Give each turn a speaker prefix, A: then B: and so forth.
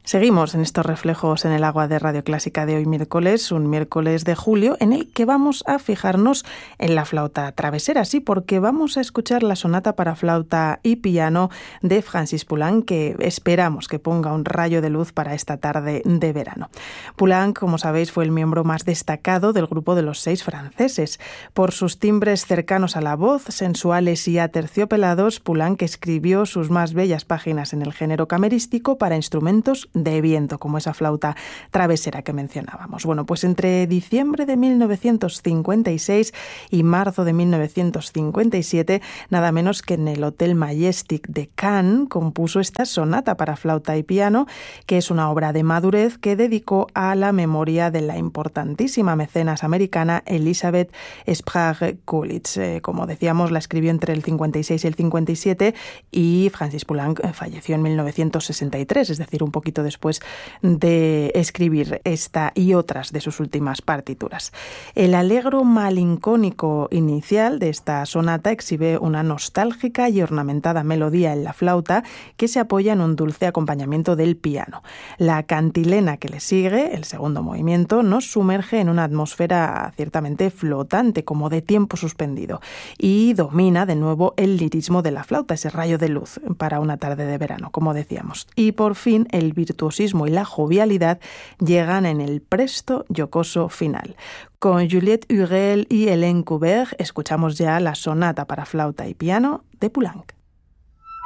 A: Seguimos en estos reflejos en el agua de Radio Clásica de hoy miércoles, un miércoles de julio, en el que vamos a fijarnos en la flauta travesera, sí, porque vamos a escuchar la sonata para flauta y piano de Francis Poulenc, que esperamos que ponga un rayo de luz para esta tarde de verano. Poulenc, como sabéis, fue el miembro más destacado del grupo de los 6 franceses. Por sus timbres cercanos a la voz, sensuales y aterciopelados, Poulenc escribió sus más bellas páginas en el género camerístico para instrumentos de viento, como esa flauta travesera que mencionábamos. Bueno, pues entre diciembre de 1956 y marzo de 1957, nada menos que en el Hotel Majestic de Cannes, compuso esta sonata para flauta y piano, que es una obra de madurez que dedicó a la memoria de la importantísima mecenas americana Elizabeth Sprague Coolidge. Como decíamos, la escribió entre el 56 y el 57 y Francis Poulenc falleció en 1963, es decir, un poquito después de escribir esta y otras de sus últimas partituras. El allegro malincónico inicial de esta sonata exhibe una nostálgica y ornamentada melodía en la flauta que se apoya en un dulce acompañamiento del piano. La cantilena que le sigue, el segundo movimiento, nos sumerge en una atmósfera ciertamente flotante, como de tiempo suspendido, y domina de nuevo el lirismo de la flauta, ese rayo de luz para una tarde de verano, como decíamos. Y por fin el virtuosismo y la jovialidad llegan en el presto jocoso final. Con Juliette Hurel y Hélène Coubert escuchamos ya la sonata para flauta y piano de Poulenc.